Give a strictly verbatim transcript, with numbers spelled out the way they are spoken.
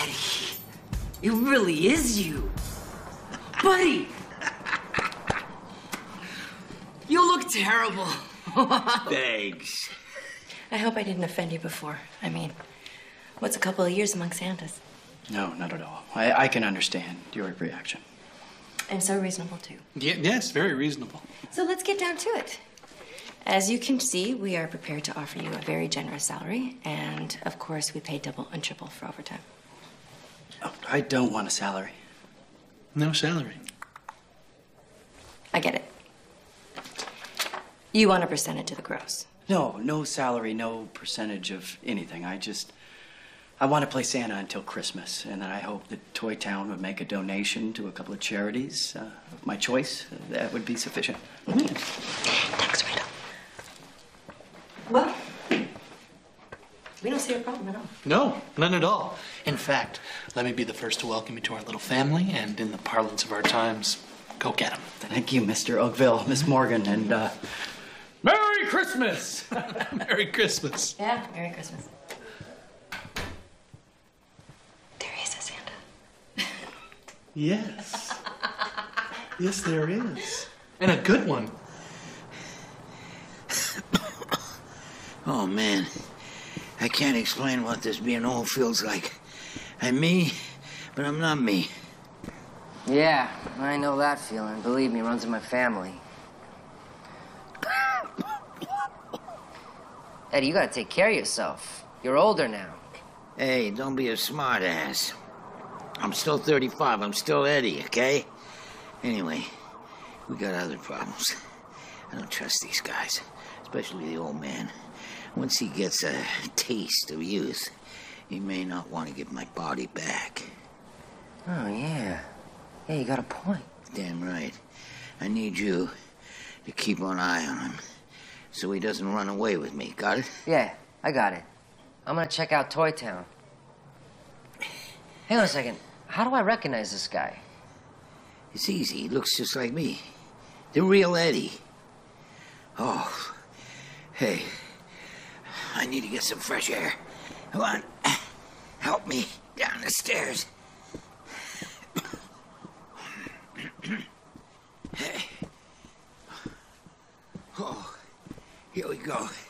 Eddie, it really is you. Buddy! You look terrible. Thanks. I hope I didn't offend you before. I mean, what's a couple of years among Santas? No, not at all. I, I can understand your reaction. And so reasonable, too. Yeah, yes, very reasonable. So let's get down to it. As you can see, we are prepared to offer you a very generous salary, and of course, we pay double and triple for overtime. Oh, I don't want a salary. No salary. I get it. You want a percentage of the gross. No, no salary, no percentage of anything. I just, I want to play Santa until Christmas, and then I hope that Toy Town would make a donation to a couple of charities uh, of my choice. That would be sufficient. Mm-hmm. Thanks, Rita. Well, we don't see a problem at all. No, none at all. In fact, let me be the first to welcome you to our little family, and in the parlance of our times, go get them. Thank you, Mister Oakville, Miss Morgan, and uh, Merry Christmas! Merry Christmas. Yeah, Merry Christmas. There is a Santa. Yes. Yes, there is. And a good one. Oh, man. I can't explain what this being old feels like. I'm me, but I'm not me. Yeah, I know that feeling. Believe me, it runs in my family. Eddie, you gotta take care of yourself. You're older now. Hey, don't be a smartass. I'm still thirty-five. I'm still Eddie, okay? Anyway, we got other problems. I don't trust these guys, especially the old man. Once he gets a taste of youth, he may not want to give my body back. Oh, yeah. Yeah, you got a point. Damn right. I need you to keep an eye on him so he doesn't run away with me. Got it? Yeah, I got it. I'm gonna check out Toy Town. Hang on a second. How do I recognize this guy? It's easy. He looks just like me. The real Eddie. Oh, hey. I need to get some fresh air. Come on. Help me down the stairs. Hey. Oh, here we go.